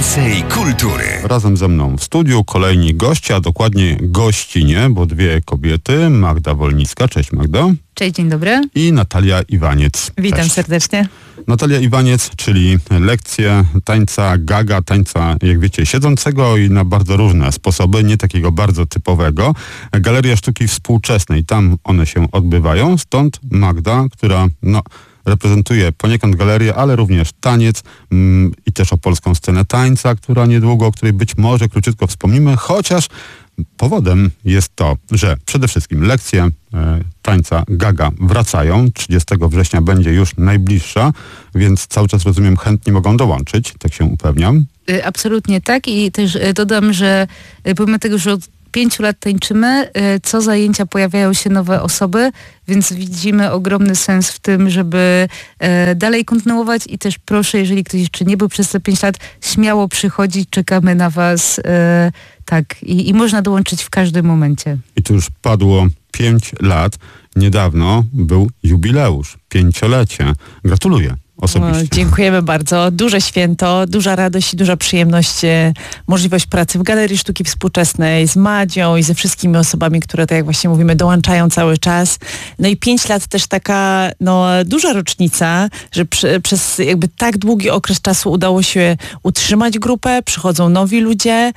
Więcej kultury. Razem ze mną w studiu kolejni goście, a dokładnie gościnie, bo dwie kobiety. Magda Wolnicka. Cześć Magda. Cześć, dzień dobry. I Natalia Iwaniec. Witam Cześć. serdecznie. Natalia Iwaniec, czyli lekcje tańca gaga, tańca, jak wiecie, siedzącego i na bardzo różne sposoby, nie takiego bardzo typowego. Galeria Sztuki Współczesnej, tam one się odbywają, stąd Magda, która reprezentuje poniekąd galerię, ale również taniec i też opolską scenę tańca, która niedługo, o której być może króciutko wspomnimy, chociaż powodem jest to, że przede wszystkim lekcje tańca gaga wracają. 30 września będzie już najbliższa, więc cały czas, rozumiem, chętni mogą dołączyć, tak się upewniam. Absolutnie tak i też dodam, że pomimo tego, że od 5 lat tańczymy, co zajęcia pojawiają się nowe osoby, więc widzimy ogromny sens w tym, żeby dalej kontynuować i też proszę, jeżeli ktoś jeszcze nie był przez te 5 lat, śmiało przychodzić, czekamy na was, tak, i można dołączyć w każdym momencie. I tu już padło 5 lat, niedawno był jubileusz, 5-lecie. Gratuluję. Osobiście. Dziękujemy bardzo. Duże święto, duża radość i duża przyjemność, możliwość pracy w Galerii Sztuki Współczesnej z Madzią i ze wszystkimi osobami, które, tak jak właśnie mówimy, dołączają cały czas. No i 5 lat też taka duża rocznica, że przez jakby tak długi okres czasu udało się utrzymać grupę, przychodzą nowi ludzie.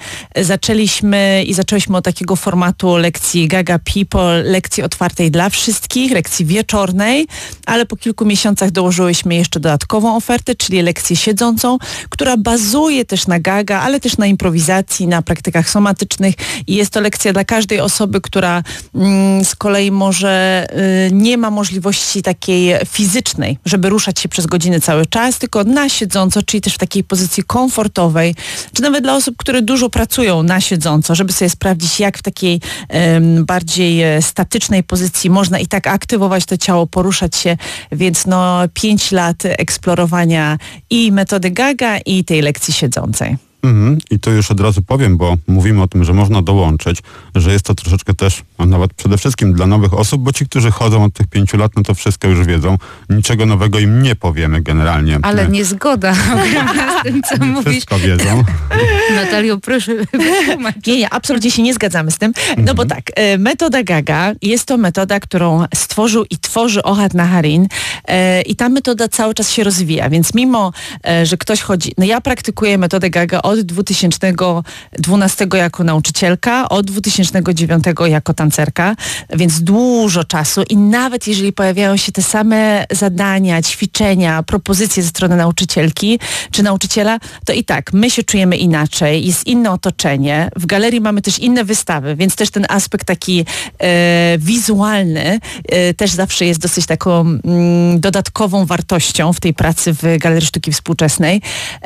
Zaczęliśmy od takiego formatu lekcji Gaga People, lekcji otwartej dla wszystkich, lekcji wieczornej, ale po kilku miesiącach dołożyłyśmy jeszcze dodatkową ofertę, czyli lekcję siedzącą, która bazuje też na gaga, ale też na improwizacji, na praktykach somatycznych i jest to lekcja dla każdej osoby, która z kolei może nie ma możliwości takiej fizycznej, żeby ruszać się przez godziny cały czas, tylko na siedząco, czyli też w takiej pozycji komfortowej, czy nawet dla osób, które dużo pracują na siedząco, żeby sobie sprawdzić, jak w takiej bardziej statycznej pozycji można i tak aktywować to ciało, poruszać się, więc 5 lat eksplorowania i metody gaga, i tej lekcji siedzącej. I to już od razu powiem, bo mówimy o tym, że można dołączyć, że jest to troszeczkę też, a nawet przede wszystkim dla nowych osób, bo ci, którzy chodzą od tych 5 lat, no to wszystko już wiedzą. Niczego nowego im nie powiemy generalnie. Ale niezgoda z tym, co mówisz. Wszystko wiedzą. Natalio, proszę wytłumacz. Nie, absolutnie się nie zgadzamy z tym. No bo tak, metoda gaga jest to metoda, którą stworzył i tworzy Ohad Naharin i ta metoda cały czas się rozwija, więc mimo, że ktoś chodzi... ja praktykuję metodę gaga od 2012 jako nauczycielka, od 2009 jako tancerka, więc dużo czasu i nawet jeżeli pojawiają się te same zadania, ćwiczenia, propozycje ze strony nauczycielki czy nauczyciela, to i tak my się czujemy inaczej, jest inne otoczenie. W galerii mamy też inne wystawy, więc też ten aspekt taki wizualny też zawsze jest dosyć taką dodatkową wartością w tej pracy w Galerii Sztuki Współczesnej.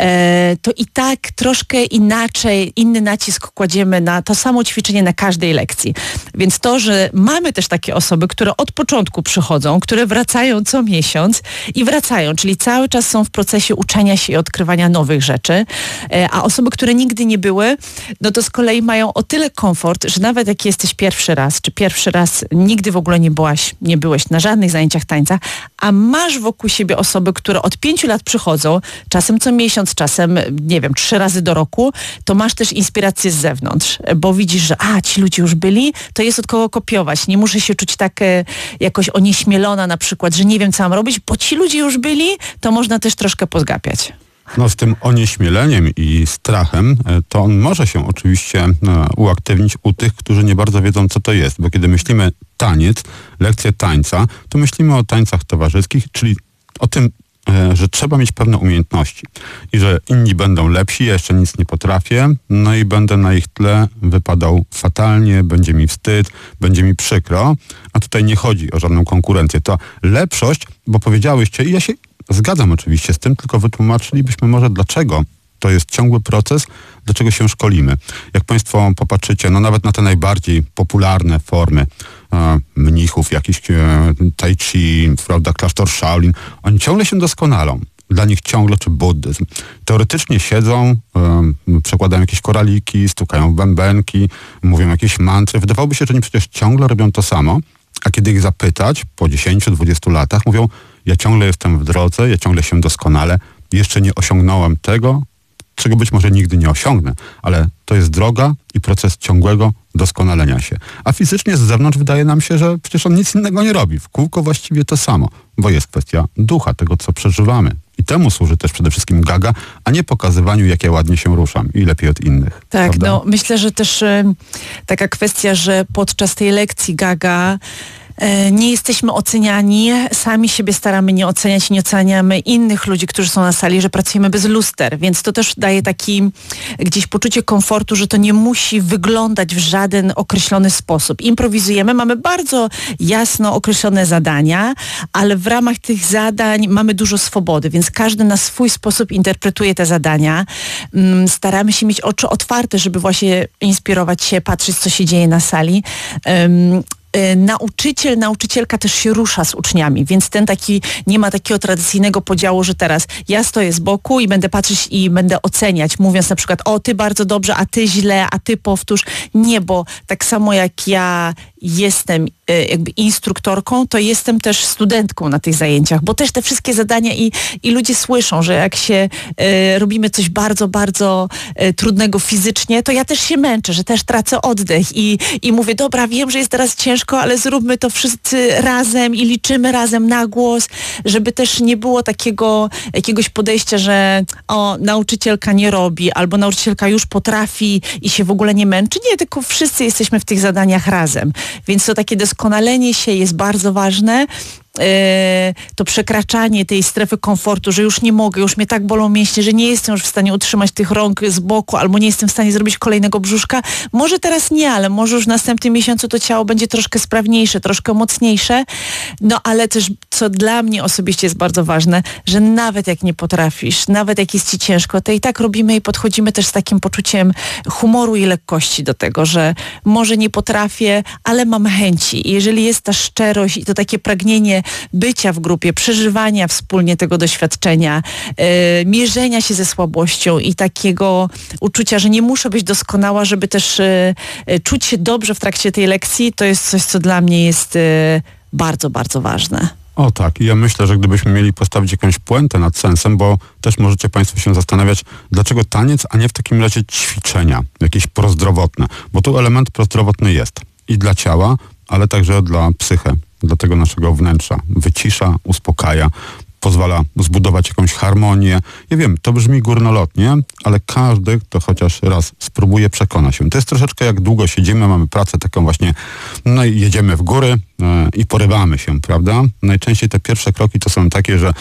To i tak troszkę inaczej, inny nacisk kładziemy na to samo ćwiczenie na każdej lekcji. Więc to, że mamy też takie osoby, które od początku przychodzą, które wracają co miesiąc i wracają, czyli cały czas są w procesie uczenia się i odkrywania nowych rzeczy, a osoby, które nigdy nie były, no to z kolei mają o tyle komfort, że nawet jak jesteś pierwszy raz, czy pierwszy raz nigdy w ogóle nie byłeś na żadnych zajęciach tańca, a masz wokół siebie osoby, które od 5 lat przychodzą, czasem co miesiąc, czasem, 3 razy do roku, to masz też inspirację z zewnątrz, bo widzisz, że ci ludzie już byli, to jest od kogo kopiować. Nie muszę się czuć tak jakoś onieśmielona na przykład, że nie wiem, co mam robić, bo ci ludzie już byli, to można też troszkę pozgapiać. Z tym onieśmieleniem i strachem, to on może się oczywiście uaktywnić u tych, którzy nie bardzo wiedzą, co to jest, bo kiedy myślimy taniec, lekcje tańca, to myślimy o tańcach towarzyskich, czyli o tym, że trzeba mieć pewne umiejętności i że inni będą lepsi, ja jeszcze nic nie potrafię, i będę na ich tle wypadał fatalnie, będzie mi wstyd, będzie mi przykro, a tutaj nie chodzi o żadną konkurencję. To lepszość, bo powiedziałyście, i ja się zgadzam oczywiście z tym, tylko wytłumaczylibyśmy może, dlaczego to jest ciągły proces, dlaczego się szkolimy. Jak Państwo popatrzycie, nawet na te najbardziej popularne formy mnichów, jakiś tai chi, prawda, klasztor Shaolin, oni ciągle się doskonalą. Dla nich ciągle, czy buddyzm. Teoretycznie siedzą, przekładają jakieś koraliki, stukają w bębenki, mówią jakieś mantry. Wydawałoby się, że oni przecież ciągle robią to samo, a kiedy ich zapytać po 10-20 latach, mówią, ja ciągle jestem w drodze, ja ciągle się doskonale, jeszcze nie osiągnąłem tego, czego być może nigdy nie osiągnę, ale to jest droga i proces ciągłego doskonalenia się. A fizycznie z zewnątrz wydaje nam się, że przecież on nic innego nie robi. W kółko właściwie to samo, bo jest kwestia ducha, tego co przeżywamy. I temu służy też przede wszystkim gaga, a nie pokazywaniu, jak ja ładnie się ruszam i lepiej od innych. Tak, prawda? no myślę, że też taka kwestia, że podczas tej lekcji gaga nie jesteśmy oceniani, sami siebie staramy nie oceniać i nie oceniamy innych ludzi, którzy są na sali, że pracujemy bez luster, więc to też daje taki gdzieś poczucie komfortu, że to nie musi wyglądać w żaden określony sposób. Improwizujemy, mamy bardzo jasno określone zadania, ale w ramach tych zadań mamy dużo swobody, więc każdy na swój sposób interpretuje te zadania. Staramy się mieć oczy otwarte, żeby właśnie inspirować się, patrzeć, co się dzieje na sali. Nauczycielka też się rusza z uczniami, więc nie ma takiego tradycyjnego podziału, że teraz ja stoję z boku i będę patrzeć i będę oceniać, mówiąc na przykład, o ty bardzo dobrze, a ty źle, a ty powtórz. Nie, bo tak samo jak ja jestem jakby instruktorką, to jestem też studentką na tych zajęciach, bo też te wszystkie zadania i ludzie słyszą, że jak się robimy coś bardzo, bardzo trudnego fizycznie, to ja też się męczę, że też tracę oddech i mówię, dobra, wiem, że jest teraz ciężko, ale zróbmy to wszyscy razem i liczymy razem na głos, żeby też nie było jakiegoś podejścia, że nauczycielka nie robi, albo nauczycielka już potrafi i się w ogóle nie męczy. Nie, tylko wszyscy jesteśmy w tych zadaniach razem. Więc to takie doskonalenie się jest bardzo ważne. To przekraczanie tej strefy komfortu, że już nie mogę, już mnie tak bolą mięśnie, że nie jestem już w stanie utrzymać tych rąk z boku, albo nie jestem w stanie zrobić kolejnego brzuszka. Może teraz nie, ale może już w następnym miesiącu to ciało będzie troszkę sprawniejsze, troszkę mocniejsze. No ale też, co dla mnie osobiście jest bardzo ważne, że nawet jak nie potrafisz, nawet jak jest ci ciężko, to i tak robimy i podchodzimy też z takim poczuciem humoru i lekkości do tego, że może nie potrafię, ale mam chęci. I jeżeli jest ta szczerość i to takie pragnienie bycia w grupie, przeżywania wspólnie tego doświadczenia, mierzenia się ze słabością i takiego uczucia, że nie muszę być doskonała, żeby też czuć się dobrze w trakcie tej lekcji, to jest coś, co dla mnie jest bardzo, bardzo ważne. O tak, i ja myślę, że gdybyśmy mieli postawić jakąś puentę nad sensem, bo też możecie Państwo się zastanawiać, dlaczego taniec, a nie w takim razie ćwiczenia, jakieś prozdrowotne, bo tu element prozdrowotny jest i dla ciała, ale także dla psyche, dla tego naszego wnętrza. Wycisza, uspokaja, pozwala zbudować jakąś harmonię. Ja wiem, to brzmi górnolotnie, ale każdy, kto chociaż raz spróbuje, przekona się. To jest troszeczkę jak długo siedzimy, mamy pracę taką właśnie, no i jedziemy w góry i porywamy się, prawda? Najczęściej te pierwsze kroki to są takie, że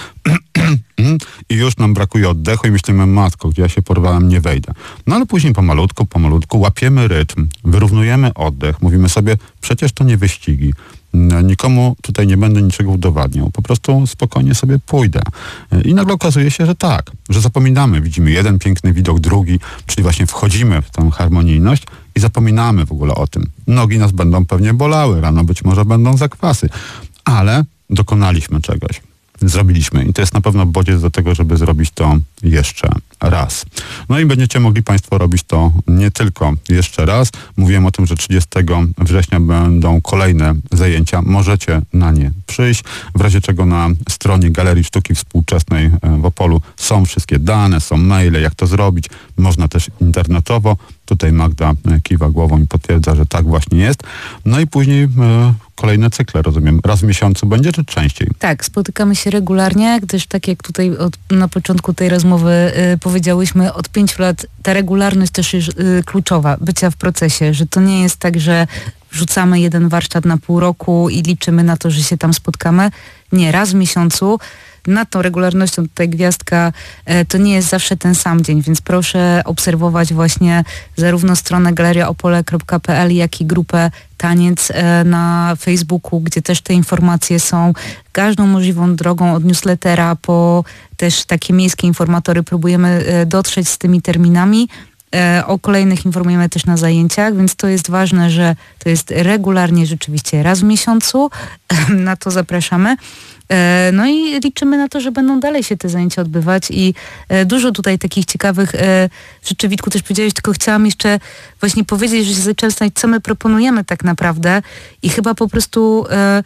i już nam brakuje oddechu i myślimy, matko, gdzie ja się porwałem, nie wejdę. No ale później pomalutku łapiemy rytm, wyrównujemy oddech, mówimy sobie, przecież to nie wyścigi. Nikomu tutaj nie będę niczego udowadniał. Po prostu spokojnie sobie pójdę. I nagle okazuje się, że tak, że zapominamy. Widzimy jeden piękny widok, drugi, czyli właśnie wchodzimy w tę harmonijność i zapominamy w ogóle o tym. Nogi nas będą pewnie bolały, rano być może będą zakwasy, ale dokonaliśmy czegoś. Zrobiliśmy i to jest na pewno bodziec do tego, żeby zrobić to jeszcze raz. No i będziecie mogli Państwo robić to nie tylko jeszcze raz. Mówiłem o tym, że 30 września będą kolejne zajęcia. Możecie na nie przyjść. W razie czego na stronie Galerii Sztuki Współczesnej w Opolu są wszystkie dane, są maile, jak to zrobić. Można też internetowo. Tutaj Magda kiwa głową i potwierdza, że tak właśnie jest. No i później kolejne cykle, rozumiem. Raz w miesiącu będzie, czy częściej? Tak, spotykamy się regularnie, gdyż tak jak tutaj na początku tej rozmowy powiedziałyśmy, od 5 lat ta regularność też jest kluczowa, bycia w procesie, że to nie jest tak, że wrzucamy jeden warsztat na pół roku i liczymy na to, że się tam spotkamy. Nie, raz w miesiącu. Nad tą regularnością tutaj gwiazdka to nie jest zawsze ten sam dzień, więc proszę obserwować właśnie zarówno stronę galeriaopole.pl, jak i grupę Taniec na Facebooku, gdzie też te informacje są. Każdą możliwą drogą od newslettera po też takie miejskie informatory próbujemy dotrzeć z tymi terminami. O kolejnych informujemy też na zajęciach, więc to jest ważne, że to jest regularnie rzeczywiście raz w miesiącu. Na to zapraszamy. No i liczymy na to, że będą dalej się te zajęcia odbywać i dużo tutaj takich ciekawych rzeczy, Witku, też powiedziałeś, tylko chciałam jeszcze właśnie powiedzieć, że się zaczęłam zastanawiać, co my proponujemy tak naprawdę i chyba po prostu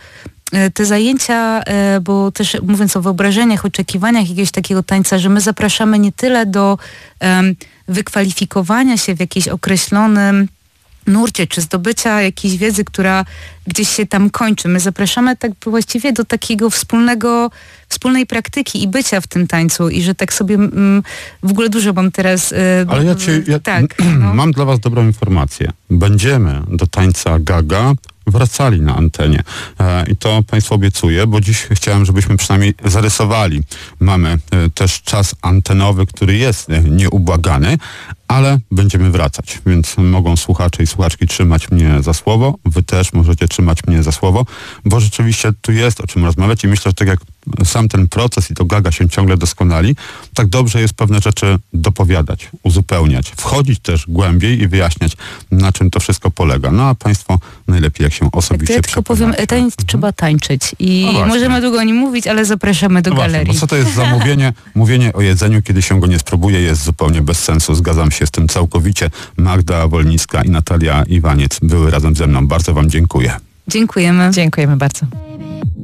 te zajęcia, bo też mówiąc o wyobrażeniach, oczekiwaniach jakiegoś takiego tańca, że my zapraszamy nie tyle do wykwalifikowania się w jakimś określonym nurcie, czy zdobycia jakiejś wiedzy, która gdzieś się tam kończy. My zapraszamy tak właściwie do takiego wspólnej praktyki i bycia w tym tańcu i że tak sobie w ogóle dużo mam teraz... Ale mam dla was dobrą informację. Będziemy do tańca Gaga wracali na antenie. I to Państwu obiecuję, bo dziś chciałem, żebyśmy przynajmniej zarysowali. Mamy też czas antenowy, który jest nieubłagany, ale będziemy wracać, więc mogą słuchacze i słuchaczki trzymać mnie za słowo. Wy też możecie trzymać mnie za słowo, bo rzeczywiście tu jest o czym rozmawiać i myślę, że tak jak sam ten proces i to Gaga się ciągle doskonali, tak dobrze jest pewne rzeczy dopowiadać, uzupełniać, wchodzić też głębiej i wyjaśniać, na czym to wszystko polega. No a Państwo najlepiej, jak się osobiście ja tylko powiem, taniec trzeba tańczyć i możemy długo o nim mówić, ale zapraszamy do galerii. Właśnie, bo co to jest za mówienie o jedzeniu, kiedy się go nie spróbuje, jest zupełnie bez sensu. Zgadzam się z tym całkowicie. Magda Wolnicka i Natalia Iwaniec były razem ze mną. Bardzo wam dziękuję. Dziękujemy. Dziękujemy bardzo.